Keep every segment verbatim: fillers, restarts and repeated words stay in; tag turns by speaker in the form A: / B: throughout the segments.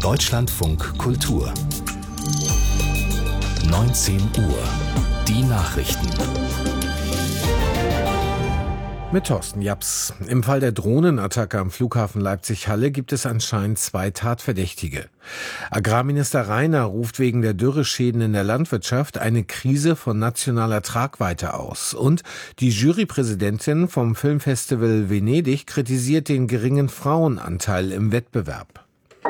A: Deutschlandfunk Kultur neunzehn Uhr. Die Nachrichten.
B: Mit Thorsten Japs. Im Fall der Drohnenattacke am Flughafen Leipzig-Halle gibt es anscheinend zwei Tatverdächtige. Agrarminister Rainer ruft wegen der Dürreschäden in der Landwirtschaft eine Krise von nationaler Tragweite aus. Und die Jurypräsidentin vom Filmfestival Venedig kritisiert den geringen Frauenanteil im Wettbewerb.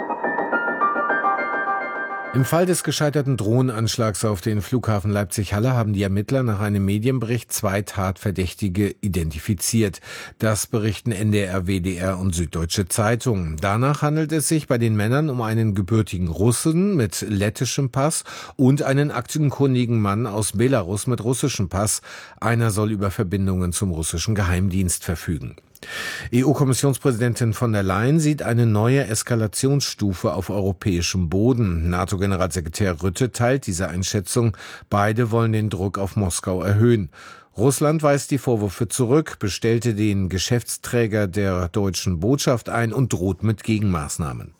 B: Im Fall des gescheiterten Drohnenanschlags auf den Flughafen Leipzig-Halle haben die Ermittler nach einem Medienbericht zwei Tatverdächtige identifiziert. Das berichten N D R, W D R und Süddeutsche Zeitung. Danach handelt es sich bei den Männern um einen gebürtigen Russen mit lettischem Pass und einen aktenkundigen Mann aus Belarus mit russischem Pass. Einer soll über Verbindungen zum russischen Geheimdienst verfügen. E U-Kommissionspräsidentin von der Leyen sieht eine neue Eskalationsstufe auf europäischem Boden. NATO-Generalsekretär Rutte teilt diese Einschätzung. Beide wollen den Druck auf Moskau erhöhen. Russland weist die Vorwürfe zurück, bestellte den Geschäftsträger der deutschen Botschaft ein und droht mit Gegenmaßnahmen.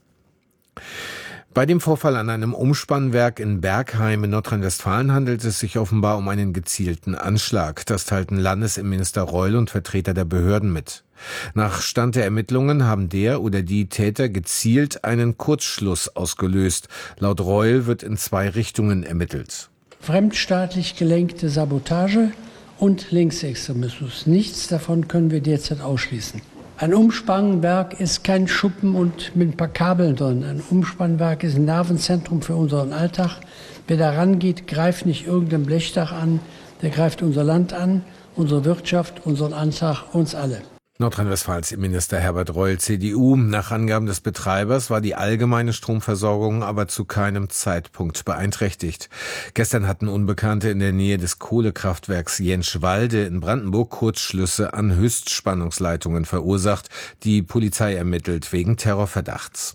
B: Bei dem Vorfall an einem Umspannwerk in Bergheim in Nordrhein-Westfalen handelt es sich offenbar um einen gezielten Anschlag. Das teilten Landesinnenminister Reul und Vertreter der Behörden mit. Nach Stand der Ermittlungen haben der oder die Täter gezielt einen Kurzschluss ausgelöst. Laut Reul wird in zwei Richtungen ermittelt.
C: Fremdstaatlich gelenkte Sabotage und Linksextremismus. Nichts davon können wir derzeit ausschließen. Ein Umspannwerk ist kein Schuppen und mit ein paar Kabeln drin. Ein Umspannwerk ist ein Nervenzentrum für unseren Alltag. Wer da rangeht, greift nicht irgendein Blechdach an, der greift unser Land an, unsere Wirtschaft, unseren Alltag, uns alle.
B: Nordrhein-Westfalens Innenminister Herbert Reul, C D U. Nach Angaben des Betreibers war die allgemeine Stromversorgung aber zu keinem Zeitpunkt beeinträchtigt. Gestern hatten Unbekannte in der Nähe des Kohlekraftwerks Jentschwalde in Brandenburg Kurzschlüsse an Höchstspannungsleitungen verursacht. Die Polizei ermittelt wegen Terrorverdachts.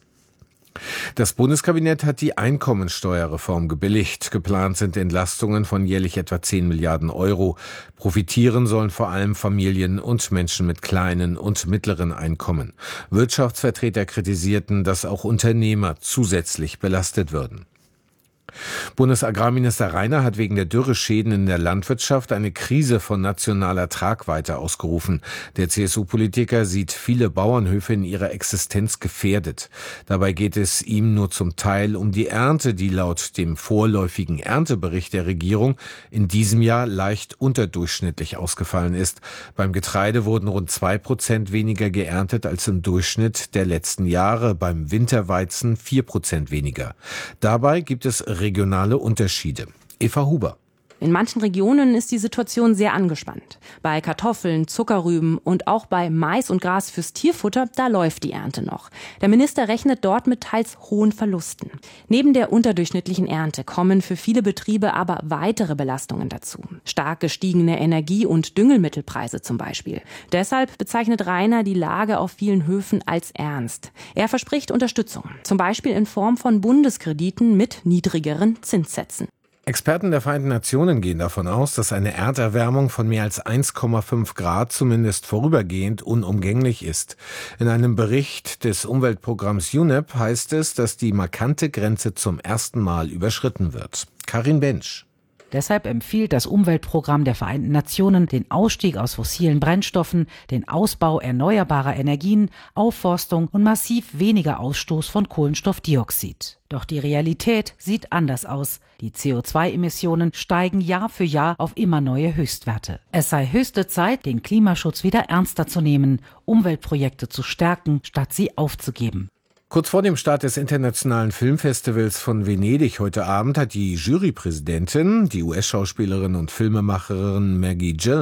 B: Das Bundeskabinett hat die Einkommensteuerreform gebilligt. Geplant sind Entlastungen von jährlich etwa zehn Milliarden Euro. Profitieren sollen vor allem Familien und Menschen mit kleinen und mittleren Einkommen. Wirtschaftsvertreter kritisierten, dass auch Unternehmer zusätzlich belastet würden. Bundesagrarminister Rainer hat wegen der Dürreschäden in der Landwirtschaft eine Krise von nationaler Tragweite ausgerufen. Der C S U-Politiker sieht viele Bauernhöfe in ihrer Existenz gefährdet. Dabei geht es ihm nur zum Teil um die Ernte, die laut dem vorläufigen Erntebericht der Regierung in diesem Jahr leicht unterdurchschnittlich ausgefallen ist. Beim Getreide wurden rund zwei Prozent weniger geerntet als im Durchschnitt der letzten Jahre, beim Winterweizen vier Prozent weniger. Dabei gibt es regionale Unterschiede. Eva Huber.
D: In manchen Regionen ist die Situation sehr angespannt. Bei Kartoffeln, Zuckerrüben und auch bei Mais und Gras fürs Tierfutter, da läuft die Ernte noch. Der Minister rechnet dort mit teils hohen Verlusten. Neben der unterdurchschnittlichen Ernte kommen für viele Betriebe aber weitere Belastungen dazu. Stark gestiegene Energie- und Düngemittelpreise zum Beispiel. Deshalb bezeichnet Rainer die Lage auf vielen Höfen als ernst. Er verspricht Unterstützung, zum Beispiel in Form von Bundeskrediten mit niedrigeren Zinssätzen.
B: Experten der Vereinten Nationen gehen davon aus, dass eine Erderwärmung von mehr als eins Komma fünf Grad zumindest vorübergehend unumgänglich ist. In einem Bericht des Umweltprogramms U N E P heißt es, dass die markante Grenze zum ersten Mal überschritten wird. Karin Bensch.
E: Deshalb empfiehlt das Umweltprogramm der Vereinten Nationen den Ausstieg aus fossilen Brennstoffen, den Ausbau erneuerbarer Energien, Aufforstung und massiv weniger Ausstoß von Kohlenstoffdioxid. Doch die Realität sieht anders aus. Die C O zwei Emissionen steigen Jahr für Jahr auf immer neue Höchstwerte. Es sei höchste Zeit, den Klimaschutz wieder ernster zu nehmen, Umweltprojekte zu stärken, statt sie aufzugeben.
B: Kurz vor dem Start des Internationalen Filmfestivals von Venedig heute Abend hat die Jurypräsidentin, die U S-Schauspielerin und Filmemacherin Maggie Gyllenhaal,